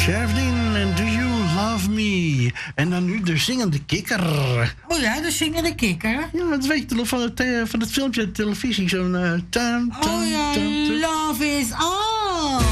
Shervin en Do You Love Me? En dan nu de zingende kikker. Oh ja, de zingende kikker. Ja, dat weet je nog van het filmpje op televisie. Zo'n... Oh ja, Love is All.